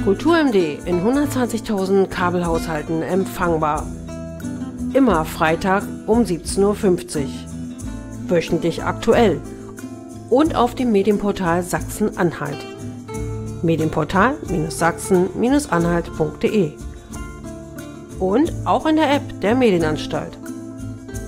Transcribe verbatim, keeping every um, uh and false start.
Kultur M D in hundertzwanzigtausend Kabelhaushalten empfangbar. Immer Freitag um siebzehn Uhr fünfzig. Wöchentlich aktuell. Und auf dem Medienportal Sachsen-Anhalt. Medienportal Sachsen Anhalt punkt de. Und auch in der App der Medienanstalt.